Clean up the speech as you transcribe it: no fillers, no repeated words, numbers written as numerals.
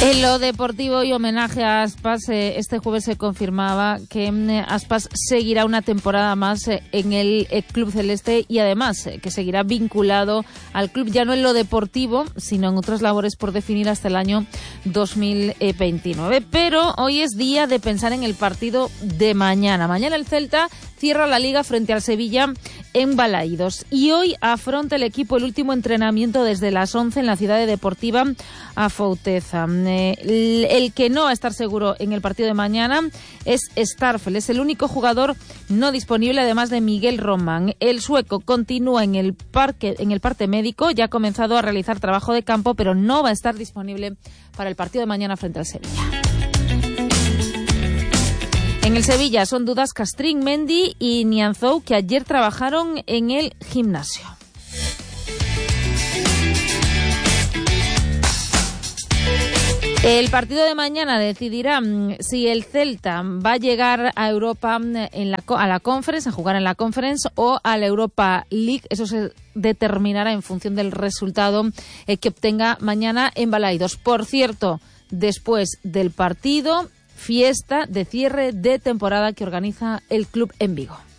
En lo deportivo y homenaje a Aspas, este jueves se confirmaba que Aspas seguirá una temporada más en el Club Celeste y además que seguirá vinculado al club ya no en lo deportivo, sino en otras labores por definir hasta el año 2029. Pero hoy es día de pensar en el partido de mañana. Mañana el Celta cierra la Liga frente al Sevilla en Balaídos y hoy afronta el equipo el último entrenamiento desde las 11 en la ciudad deportiva Afouteza. El que no va a estar seguro en el partido de mañana es Starfel, es el único jugador no disponible, además de Miguel Román. El sueco continúa en el parte médico, ya ha comenzado a realizar trabajo de campo, pero no va a estar disponible para el partido de mañana frente al Sevilla. En el Sevilla son dudas Castrín, Mendy y Nianzou, que ayer trabajaron en el gimnasio. El partido de mañana decidirá si el Celta va a llegar a Europa a la Conference, a jugar en la Conference o a la Europa League. Eso se determinará en función del resultado que obtenga mañana en Balaídos. Por cierto, después del partido, fiesta de cierre de temporada que organiza el club en Vigo.